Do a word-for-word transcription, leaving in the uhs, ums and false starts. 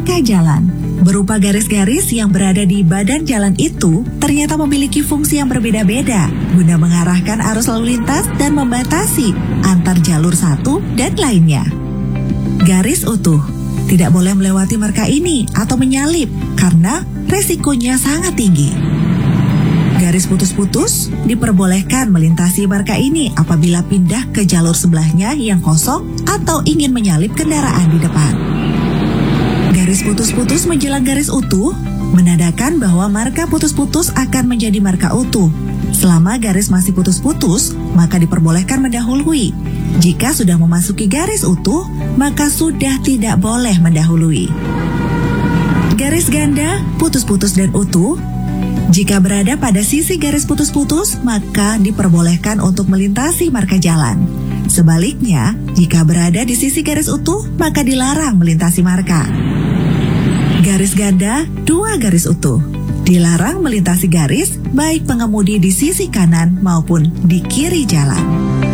marka jalan. Berupa garis-garis yang berada di badan jalan itu ternyata memiliki fungsi yang berbeda-beda guna mengarahkan arus lalu lintas dan membatasi antar jalur satu dan lainnya. Garis utuh tidak boleh melewati marka ini atau menyalip karena resikonya sangat tinggi. Garis putus-putus diperbolehkan melintasi marka ini apabila pindah ke jalur sebelahnya yang kosong atau ingin menyalip kendaraan di depan. Garis putus-putus menjelang garis utuh menandakan bahwa marka putus-putus akan menjadi marka utuh. Selama garis masih putus-putus, maka diperbolehkan mendahului. Jika sudah memasuki garis utuh, maka sudah tidak boleh mendahului. Garis ganda, putus-putus dan utuh. Jika berada pada sisi garis putus-putus, maka diperbolehkan untuk melintasi marka jalan. Sebaliknya, jika berada di sisi garis utuh, maka dilarang melintasi marka. Garis ganda, dua garis utuh. Dilarang melintasi garis, baik pengemudi di sisi kanan maupun di kiri jalan.